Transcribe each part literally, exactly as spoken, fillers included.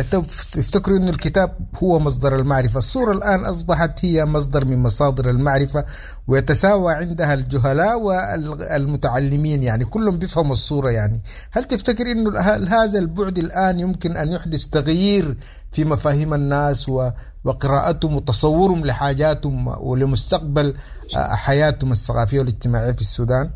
يفتكروا إنه الكتاب هو مصدر المعرفة. الصورة الآن أصبحت هي مصدر من مصادر المعرفة، ويتساوى عندها الجهلاء والمتعلمين، يعني كلهم بيفهموا الصورة. يعني هل تفتكر إنه هذا البعد الآن يمكن أن يحدث تغيير في مفاهيم الناس وقراءتهم وتصورهم لحاجاتهم ولمستقبل حياتهم الثقافية والاجتماعية في السودان؟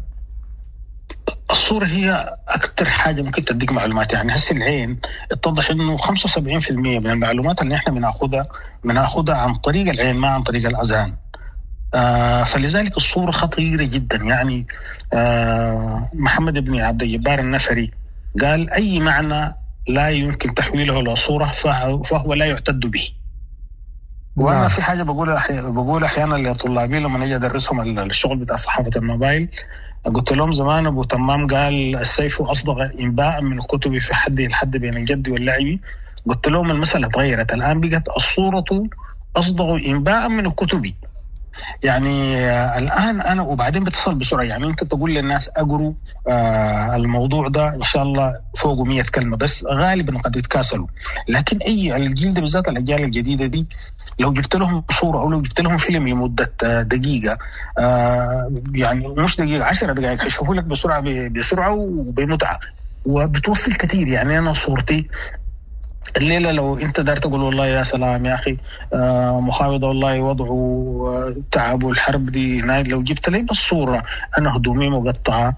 الصورة هي أكتر حاجة ممكن تديك معلومات. يعني هسه العين اتضح إنه خمسة وسبعين بالمئة من المعلومات اللي إحنا بناخدها بناخدها عن طريق العين ما عن طريق الأذهان. آه فلذلك الصورة خطيرة جدا. يعني آه محمد بن عبد الجبار النفري قال أي معنى لا يمكن تحويله إلى صورة فهو لا يعتد به. وأنا في حاجة بقول بقول أحيانا لطلابي لما نجي أدرسهم الشغل بتاع صحافة الموبايل، قلت لهم زمان أبو تمام قال السيف أصدغ إنباء من الكتب في حد الحد بين الجد واللعب. قلت لهم المسألة تغيرت الآن، بقت الصورة أصدغ إنباء من الكتب. يعني آه الآن أنا وبعدين بتصل بسرعة. يعني أنت تقول للناس أقروا آه الموضوع ده إن شاء الله فوق مية كلمة بس غالبا قد يتكاسلوا. لكن أي الجيل ده بالذات الأجيال الجديدة دي لو جبت لهم صورة أو لو جبت لهم فيلم لمدة آه دقيقة آه يعني مش دقيقة عشرة دقائق هيشوفوا لك بسرعة بسرعة وبمتعة وبتوصل كتير. يعني أنا صورتي الليلة لو انت دار تقول والله يا سلام يا اخي آه مخاوضة والله وضعه تعب والحرب دي نايد، لو جبت لي بالصورة انا هدومي مقطعة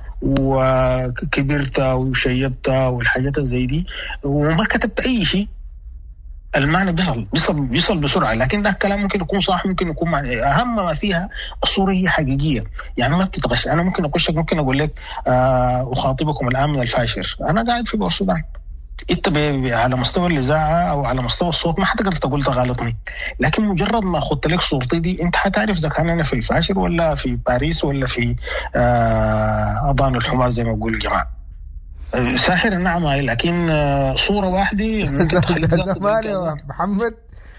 وكبرتها وشيبتها والحاجات زي دي وما كتبت اي شيء، المعنى بيصل بيصل بيصل بسرعة. لكن ده الكلام ممكن يكون صح ممكن يكون معنى. اهم ما فيها الصورة هي حقيقية، يعني ما بتتغش. انا ممكن اقولك ممكن اقول لك آه اخاطبكم الان من الفاشر، انا قاعد في السودان، انت على مستوى الاذاعه او على مستوى الصوت ما حتقدر تقول تغالطني، لكن مجرد ما اخذت لك صورتي دي انت حتعرف اذا كان انا في الفاشر ولا في باريس ولا في آه اضان الحمار زي ما بقول الجماعه. ساحر النعمه، لكن آه صوره واحده زمان يا محمد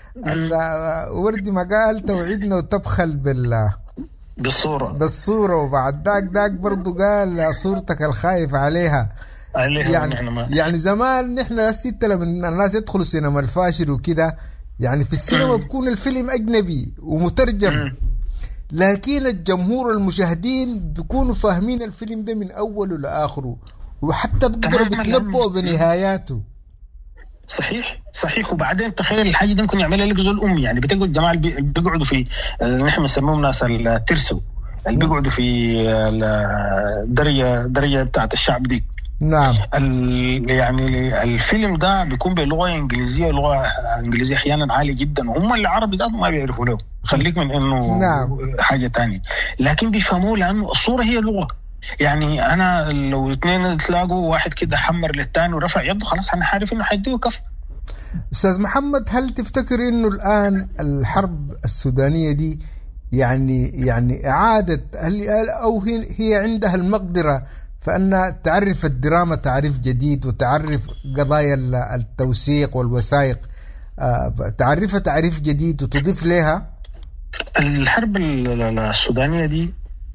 وردي ما قال توعدنا وتبخل بالله بالصوره بالصوره وبعد داك داك برضو قال صورتك الخايف عليها. يعني يعني زمان نحن ستة لما الناس يدخلوا سينما الفاشر وكده، يعني في السينما بيكون الفيلم أجنبي ومترجم، لكن الجمهور المشاهدين بيكونوا فاهمين الفيلم ده من أوله لآخره وحتى بيقدروا بيتنبؤوا بنهاياته. صحيح صحيح. وبعدين تخيل الحاجة دي ممكن يعملها لك زول أمي. يعني بتقعد الجماعة اللي بيقعدوا في نحن بنسميهم ناس الترسو اللي بيقعدوا في الدرجة درجة بتاعت الشعب دي. نعم. يعني الفيلم ده بيكون بلغة إنجليزية ولغة إنجليزية أحيانا عالية جدا، وهم اللي عربي ذاتهم ما بيعرفوا له، خليك من إنه نعم. حاجة تانية، لكن بيفهموا لأنه الصورة هي لغة. يعني أنا لو اثنين تلاقوا واحد كده حمر للتاني ورفع يده خلاص أنا عارف إنه حيديه كف. أستاذ محمد، هل تفتكر إنه الآن الحرب السودانية دي يعني يعني إعادة هل أو هي عندها المقدرة فأن تعرف الدراما تعريف جديد وتعرف قضايا التوثيق والوثائق تعرفها تعريف جديد وتضيف لها؟ الحرب السودانية دي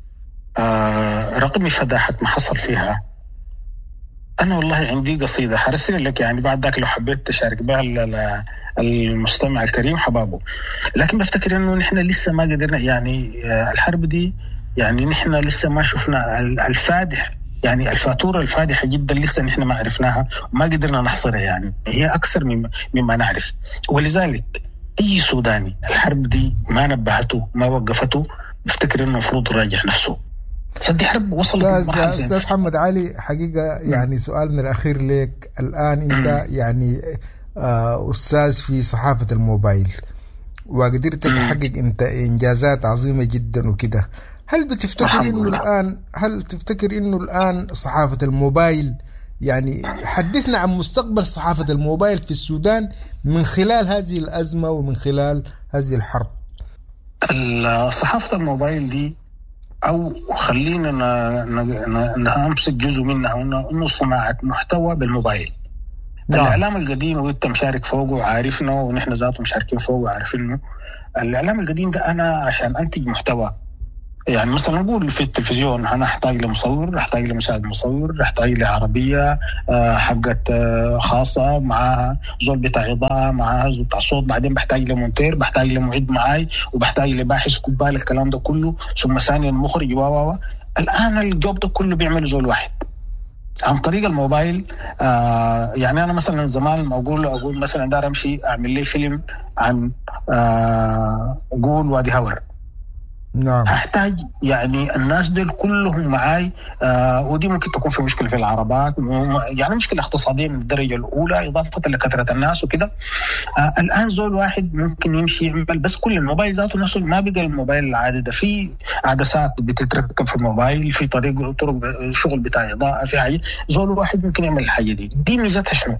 رغم فداحة ما حصل فيها، أنا والله عندي قصيدة حرسل لك، يعني بعد ذاك لو حبيت تشارك بها المستمع الكريم حبابه، لكن بفتكر إنه نحن لسه ما قدرنا. يعني الحرب دي يعني نحن لسه ما شفنا الفادح، يعني الفاتورة الفادحة جدا لسه نحن ما عرفناها وما قدرنا نحصرها. يعني هي أكثر مما, مما نعرف، ولذلك أي سوداني الحرب دي ما نبهته ما وقفته بفتكر إنه مفروض يراجع نفسه. فدي حرب وصلت. أستاذ محمد علي، حقيقة يعني سؤال من الأخير لك الآن، أنت يعني أستاذ في صحافة الموبايل وقدرت تحقق أنت إنجازات عظيمة جدا وكده، هل بتفتكر إنه الآن هل تفتكر إنه الآن صحافة الموبايل يعني حدثنا عن مستقبل صحافة الموبايل في السودان من خلال هذه الأزمة ومن خلال هذه الحرب؟ صحافة الموبايل دي أو خلينا نمسك جزء منها إنه صناعة محتوى بالموبايل. نعم. الإعلام القديم وإنت مشارك فوقه وعارفنا ونحن ذاته مشاركين فوقه وعارفينه. الإعلام القديم ده أنا عشان أنتج محتوى يعني مثلا نقول في التلفزيون أنا أحتاج لمصور، أحتاج لمساعد مصور، أحتاج لعربية حقت خاصة معها زول بتاع إضاءة، معها زول بتاع صوت، بعدين بحتاج لمونتير، بحتاج لمعد معاي، وبحتاج لباحث كبال، الكلام ده كله، ثم ثانيا المخرج و الآن الجوب ده كله بيعمل زول واحد عن طريق الموبايل. آه يعني أنا مثلا زمان ما أقول أقول مثلا دار أمشي أعمل لي فيلم عن آه قول وادي هور، نعم. أحتاج يعني الناس دول كلهم معاي. آه ودي ممكن تكون في مشكلة في العربات، يعني مشكلة اقتصادية من الدرجة الأولى إضافة لكثرة الناس وكده. آه الآن زول واحد ممكن يمشي يعمل بس كل الموبايل ذاته نفسه، ما بقى الموبايل العادي ده، في عدسات بتتركب في الموبايل، في طريق طرق شغل بتاع إضاءة، في حاجة زول واحد ممكن يعمل الحاجة دي. دي ميزتها شنو؟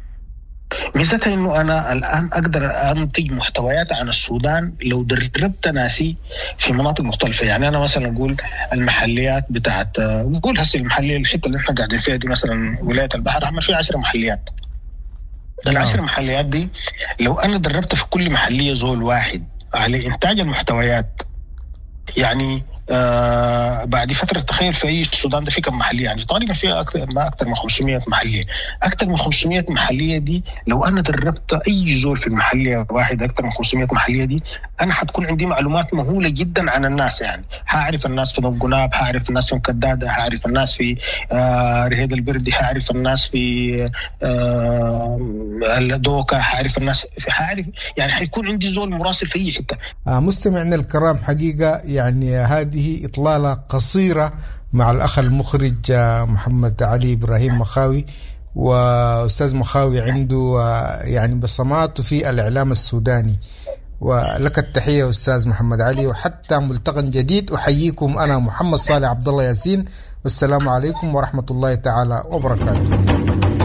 ميزتها انه انا الان اقدر انتج محتويات عن السودان لو دربت ناسي في مناطق مختلفه. يعني انا مثلا اقول المحليات بتاعت نقول هسه المحليه الحته اللي احنا قاعدين فيها دي مثلا ولايه البحر عمل فيها عشر محليات. العشر محليات دي لو انا دربت في كل محليه زول واحد على انتاج المحتويات، يعني آه بعد فترة تخيل في أي السودان ده في كم محلية، يعني تقريبا فيها أكثر ما أكثر من خمسمية محلية. أكثر من خمسمية محلية دي لو أنا دربت أي زول في المحلية واحد أكثر من خمسمية محلية دي، أنا حتكون عندي معلومات مهولة جدا عن الناس. يعني هعرف الناس في نبقناب، هعرف الناس في مكدادة، هعرف الناس في آه رهيد البردي، هعرف الناس في آه الدوكا، هعرف الناس في هعرف يعني حيكون عندي زول مراسل في أي حتة. آه مستمعنا الكرام، حقيقة يعني هذه إطلالة قصيرة مع الأخ المخرج محمد علي إبراهيم مخاوي. وأستاذ مخاوي عنده يعني بصمات في الإعلام السوداني. ولك التحية أستاذ محمد علي، وحتى ملتقى جديد أحييكم أنا محمد صالح عبد الله ياسين، والسلام عليكم ورحمة الله تعالى وبركاته.